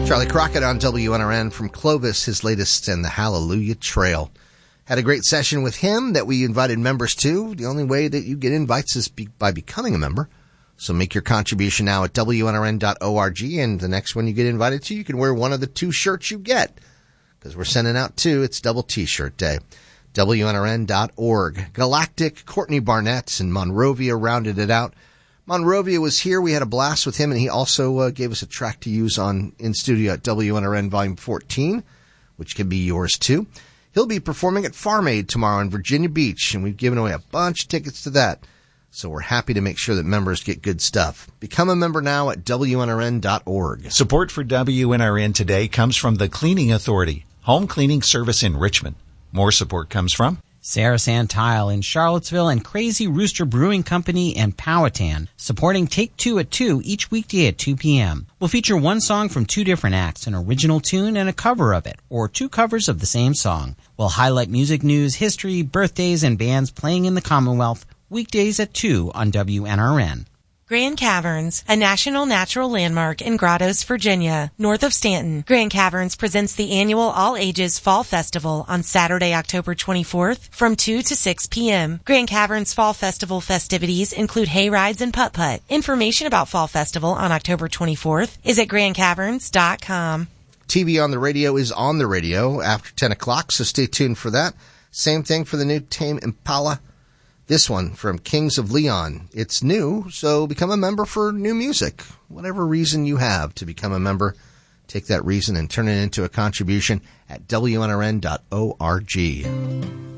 Charlie Crockett on WNRN from Clovis, his latest in the Hallelujah Trail. Had a great session with him that we invited members to. The only way that you get invites is by becoming a member. So make your contribution now at WNRN.org, and the next one you get invited to, you can wear one of the 2 shirts you get, because we're sending out 2. It's double T-shirt day. WNRN.org. Galactic, Courtney Barnett, and Monrovia rounded it out. Monrovia was here. We had a blast with him, and he also gave us a track to use in studio at WNRN Volume 14, which can be yours too. He'll be performing at Farm Aid tomorrow in Virginia Beach, and we've given away a bunch of tickets to that. So we're happy to make sure that members get good stuff. Become a member now at WNRN.org. Support for WNRN today comes from the Cleaning Authority, home cleaning service in Richmond. More support comes from Sarasan Tile in Charlottesville and Crazy Rooster Brewing Company in Powhatan, supporting Take Two at 2 each weekday at 2 p.m. We'll feature one song from 2 different acts, an original tune and a cover of it, or 2 covers of the same song. We'll highlight music news, history, birthdays, and bands playing in the Commonwealth, weekdays at 2 on WNRN. Grand Caverns, a national natural landmark in Grottoes, Virginia, north of Stanton. Grand Caverns presents the annual all-ages Fall Festival on Saturday, October 24th from 2 to 6 p.m. Grand Caverns Fall Festival festivities include hay rides and putt-putt. Information about Fall Festival on October 24th is at grandcaverns.com. TV on the radio is on the radio after 10 o'clock, so stay tuned for that. Same thing for the new Tame Impala. This one from Kings of Leon. It's new, so become a member for new music. Whatever reason you have to become a member, take that reason and turn it into a contribution at WNRN.org.